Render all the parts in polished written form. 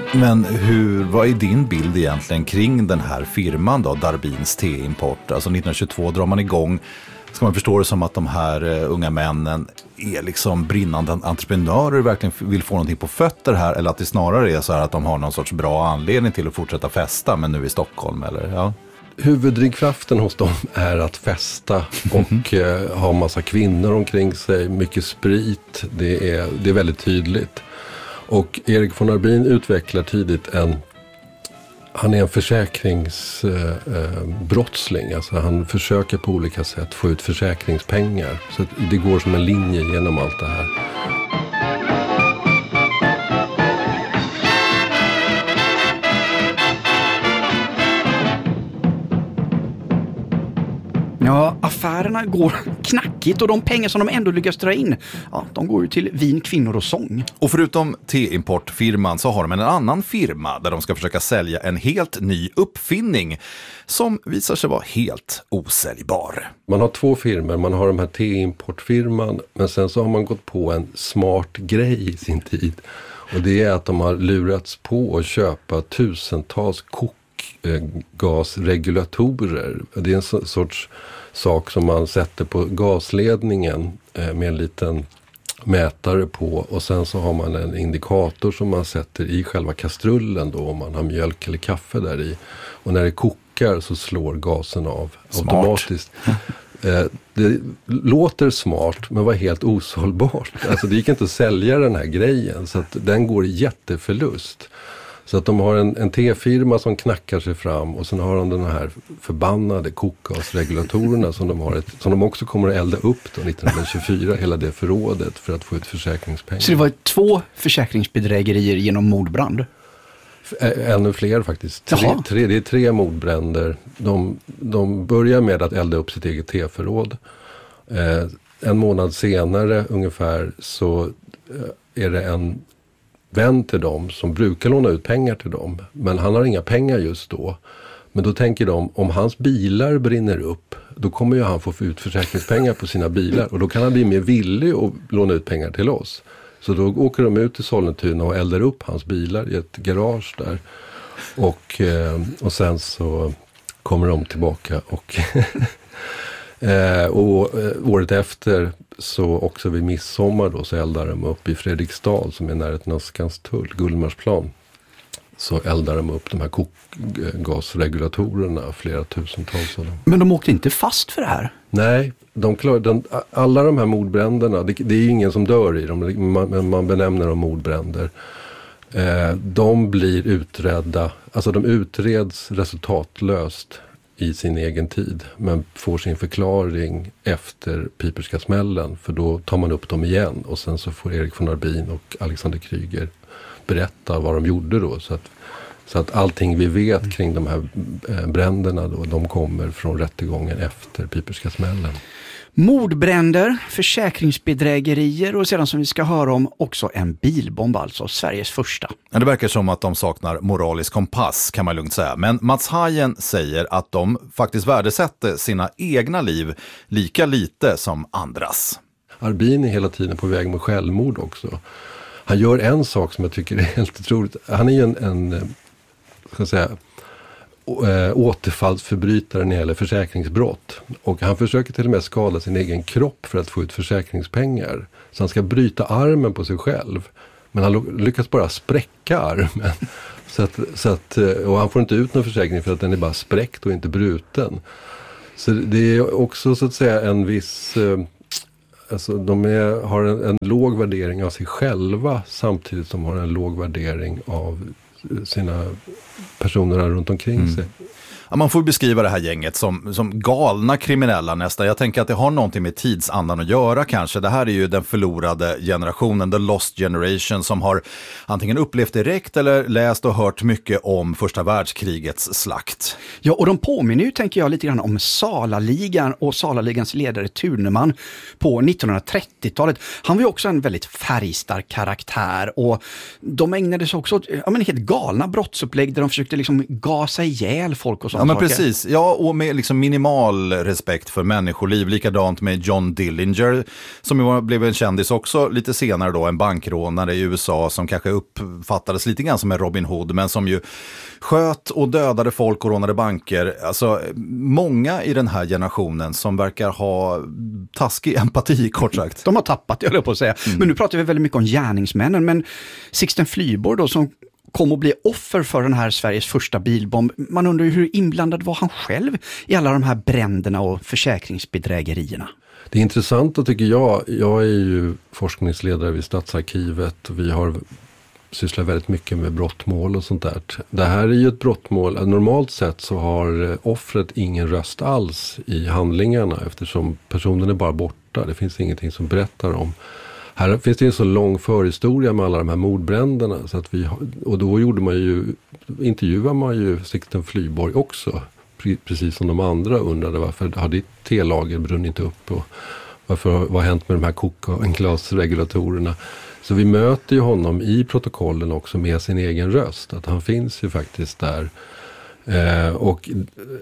Men vad är din bild egentligen kring den här firman då, Darbins teimport? Alltså 1922 drar man igång. Ska man förstå det som att de här unga männen är liksom brinnande entreprenörer, verkligen vill få någonting på fötter här, eller att det snarare är så här att de har någon sorts bra anledning till att fortsätta festa, men nu i Stockholm, eller? Ja. Huvuddrivkraften hos dem är att festa och ha massa kvinnor omkring sig, mycket sprit, det är väldigt tydligt. Och Erik von Arbin utvecklar tidigt han är en försäkringsbrottsling. Alltså han försöker på olika sätt få ut försäkringspengar. Så det går som en linje genom allt det här. Ja, affärerna går knackigt och de pengar som de ändå lyckas dra in, ja, de går ju till vin, kvinnor och sång. Och förutom teimportfirman så har de en annan firma där de ska försöka sälja en helt ny uppfinning som visar sig vara helt osäljbar. Man har 2 firmor, man har de här teimportfirman, men sen så har man gått på en smart grej i sin tid. Och det är att de har lurats på att köpa tusentals gasregulatorer. Det är en sorts sak som man sätter på gasledningen med en liten mätare på, och sen så har man en indikator som man sätter i själva kastrullen då, om man har mjölk eller kaffe där i. Och när det kokar så slår gasen av automatiskt. Det låter smart men var helt osålbart. Alltså det gick inte att sälja den här grejen, så att den går i jätteförlust. Så att de har en T-firma som knackar sig fram, och sen har de den här förbannade kokgasregulatorerna som de också kommer att elda upp då 1924, hela det förrådet, för att få ut försäkringspengar. Så det var 2 försäkringsbedrägerier genom mordbrand? Ännu fler faktiskt. Det är 3 mordbränder. De börjar med att elda upp sitt eget T-förråd. En månad senare ungefär så är det en vän till dem som brukar låna ut pengar till dem. Men han har inga pengar just då. Men då tänker de, om hans bilar brinner upp, då kommer ju han få ut försäkringspengar på sina bilar. Och då kan han bli mer villig att låna ut pengar till oss. Så då åker de ut till Sollentuna och eldar upp hans bilar i ett garage där. Och sen så kommer de tillbaka och året efter, så också vid midsommar då, så eldar de upp i Fredriksdal, som är närheten av Skanstull, Gullmarsplan. Så eldar de upp de här kokgasregulatorerna, flera tusentals av dem. Men de åkte inte fast för det här? Nej, alla de här mordbränderna, det är ingen som dör i dem, men man benämner dem mordbränder. De blir utredda, alltså de utreds resultatlöst i sin egen tid, men får sin förklaring efter Piperska smällen, för då tar man upp dem igen, och sen så får Erik von Arbin och Alexander Kryger berätta vad de gjorde då, så att allting vi vet kring de här bränderna då, de kommer från rättegången efter Piperska smällen. Mordbränder, försäkringsbedrägerier och sedan, som vi ska höra om, också en bilbomb, alltså Sveriges första. Det verkar som att de saknar moralisk kompass, kan man lugnt säga. Men Mats Hajen säger att de faktiskt värdesätter sina egna liv lika lite som andras. Arbin är hela tiden på väg med självmord också. Han gör en sak som jag tycker är helt otroligt. Han är ju en ska jag säga, återfallsförbrytare när det gäller försäkringsbrott. Och han försöker till och med skada sin egen kropp för att få ut försäkringspengar. Så han ska bryta armen på sig själv. Men han lyckas bara spräcka armen. Och han får inte ut någon försäkring för att den är bara spräckt och inte bruten. Så det är också så att säga en viss... Alltså har en låg värdering av sig själva, samtidigt som de har en låg värdering av sina personer runt omkring sig. Ja, man får beskriva det här gänget som galna kriminella nästan. Jag tänker att det har någonting med tidsandan att göra kanske. Det här är ju den förlorade generationen, the lost generation, som har antingen upplevt direkt eller läst och hört mycket om första världskrigets slakt. Ja, och de påminner ju, tänker jag, lite grann om Salaligan och Salaligans ledare Tuneman på 1930-talet. Han var ju också en väldigt färgstark karaktär, och de ägnade sig också åt helt galna brottsupplägg där de försökte liksom gasa ihjäl folk och sånt. sådana men saker. Precis. Ja, och med liksom minimal respekt för människoliv. Likadant med John Dillinger, som ju blev en kändis också lite senare då, en bankrånare i USA som kanske uppfattades lite grann som en Robin Hood, men som ju sköt och dödade folk och rånade banker. Alltså, många i den här generationen som verkar ha taskig empati, kort sagt. De har tappat, jag höll på att säga. Men nu pratar vi väldigt mycket om gärningsmännen, men Sixten Flyborg då, som kom att bli offer för den här Sveriges första bilbomb. Man undrar ju hur inblandad var han själv i alla de här bränderna och försäkringsbedrägerierna? Det är intressant, tycker jag är ju forskningsledare vid Stadsarkivet och vi har sysslar väldigt mycket med brottmål och sånt där. Det här är ju ett brottmål. Normalt sett så har offret ingen röst alls i handlingarna eftersom personen är bara borta. Det finns ingenting som berättar om. Här finns det en så lång förhistoria med alla de här mordbränderna så att och då intervjuade man ju Sixten Flyborg också, precis som de andra undrade varför har ditt telager brunnit upp och vad har hänt med de här kokglasregulatorerna. Så vi möter ju honom i protokollen också med sin egen röst, att han finns ju faktiskt där. Och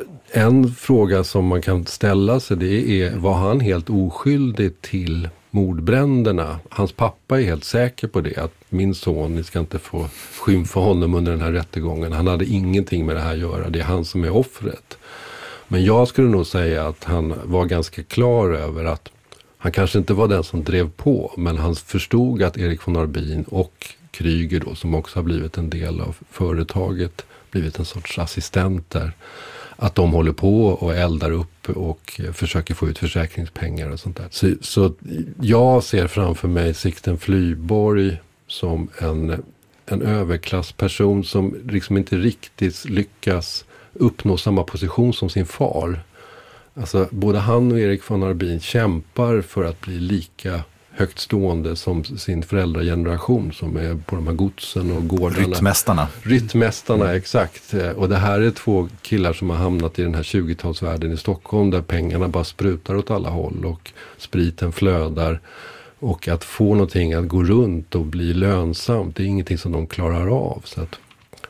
en fråga som man kan ställa sig, det är, var han helt oskyldig till mordbränderna? Hans pappa är helt säker på det, att min son, ni ska inte få skymfa honom under den här rättegången. Han hade ingenting med det här att göra, det är han som är offret. Men jag skulle nog säga att han var ganska klar över att han kanske inte var den som drev på, men han förstod att Erik von Arbin och Kryger då, som också har blivit en del av företaget, blivit en sorts assistent där, att de håller på och eldar upp och försöker få ut försäkringspengar och sånt där. Så jag ser framför mig Sixten Flyborg som en överklassperson som liksom inte riktigt lyckas uppnå samma position som sin far. Alltså både han och Erik von Arbin kämpar för att bli lika högt stående som sin föräldrageneration som är på de här godsen och gårdarna. Ryttmästarna, exakt. Och det här är två killar som har hamnat i den här 20-talsvärlden i Stockholm där pengarna bara sprutar åt alla håll och spriten flödar. Och att få någonting att gå runt och bli lönsamt, det är ingenting som de klarar av. Så att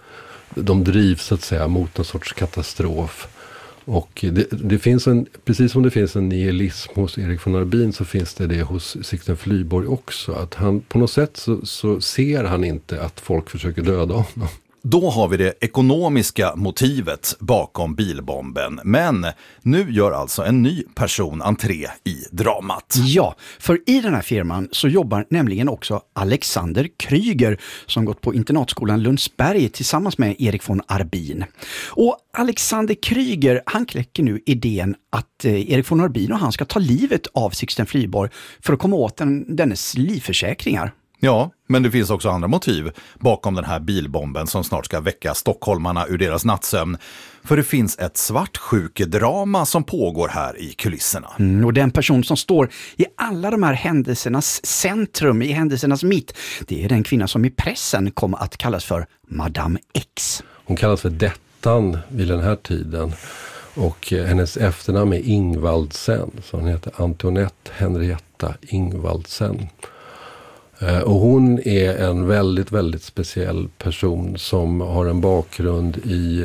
de drivs så att säga mot en sorts katastrof. Och det finns precis som det finns en nihilism hos Erik von Arbin så finns det hos Sixten Flyborg också. Att han på något sätt så ser han inte att folk försöker döda honom. Då har vi det ekonomiska motivet bakom bilbomben. Men nu gör alltså en ny person entré i dramat. Ja, för i den här firman så jobbar nämligen också Alexander Kryger som gått på internatskolan Lundsberg tillsammans med Erik von Arbin. Och Alexander Kryger, han kläcker nu idén att Erik von Arbin och han ska ta livet av Sixten Flyborg för att komma åt dennes livförsäkringar. Ja, men det finns också andra motiv bakom den här bilbomben som snart ska väcka stockholmarna ur deras nattsömn. För det finns ett svartsjukedrama som pågår här i kulisserna. Och den person som står i alla de här händelsernas centrum, i händelsernas mitt, det är den kvinna som i pressen kommer att kallas för Madame X. Hon kallas för Dettan vid den här tiden. Och hennes efternamn är Ingvaldsen, så hon heter Antoinette Henrietta Ingvaldsen. Och hon är en väldigt, väldigt speciell person som har en bakgrund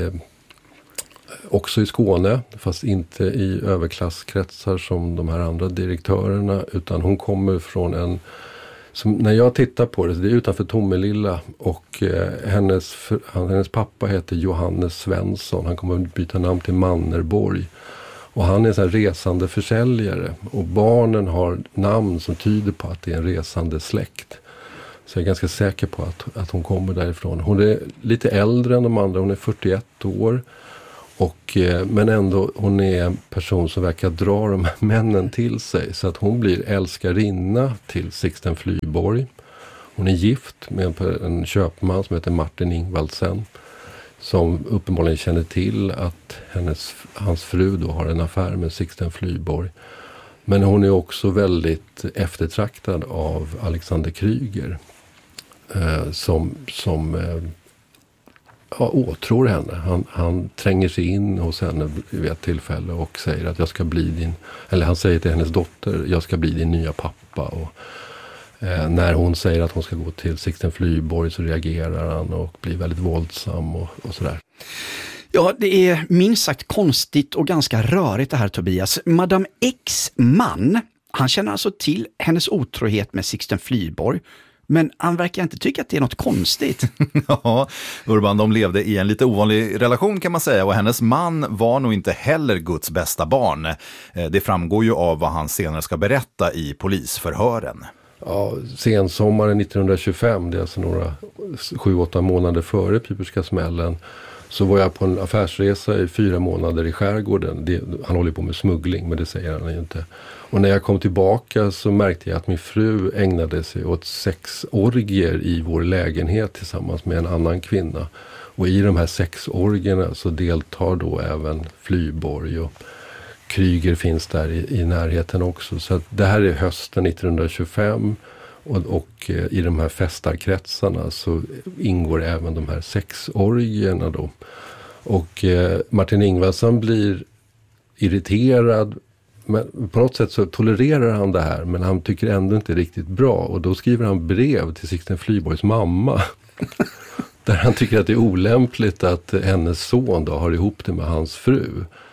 också i Skåne, fast inte i överklasskretsar som de här andra direktörerna, utan hon kommer från när jag tittar på det är utanför Tomelilla och hennes pappa heter Johannes Svensson, han kommer att byta namn till Mannerborg. Och han är en sån här resande försäljare. Och barnen har namn som tyder på att det är en resande släkt. Så jag är ganska säker på att hon kommer därifrån. Hon är lite äldre än de andra. Hon är 41 år. Men ändå, hon är en person som verkar dra de här männen till sig. Så att hon blir älskarinna till Sixten Flyborg. Hon är gift med en köpman som heter Martin Ingvaldsen. Som uppenbarligen känner till att hans fru då har en affär med Sixten Flyborg. Men hon är också väldigt eftertraktad av Alexander Kryger. Som åtrår henne. Han tränger sig in hos henne vid ett tillfälle och säger att jag ska bli han säger till hennes dotter, jag ska bli din nya pappa. Och när hon säger att hon ska gå till Sixten Flyborg så reagerar han och blir väldigt våldsam och sådär. Ja, det är minst sagt konstigt och ganska rörigt det här, Tobias. Madame X man, han känner alltså till hennes otrohet med Sixten Flyborg. Men han verkar inte tycka att det är något konstigt. Ja, Urban, de levde i en lite ovanlig relation kan man säga, och hennes man var nog inte heller Guds bästa barn. Det framgår ju av vad han senare ska berätta i polisförhören. Ja, sensommaren 1925, det är alltså några 7-8 månader före Piperska smällen, så var jag på en affärsresa i 4 månader i skärgården. Han håller på med smuggling, men det säger han ju inte. Och när jag kom tillbaka så märkte jag att min fru ägnade sig åt sexorgier i vår lägenhet tillsammans med en annan kvinna. Och i de här sexorgierna så deltar då även Flyborg, och Kryger finns där i närheten också. Så att det här är hösten 1925. Och i de här festarkretsarna så ingår även de här sexorgierna då. Och Martin Ingvarsson blir irriterad, men på något sätt så tolererar han det här, men han tycker ändå inte riktigt bra. Och då skriver han brev till Sixten Flyborgs mamma där han tycker att det är olämpligt att hennes son då har ihop det med hans fru.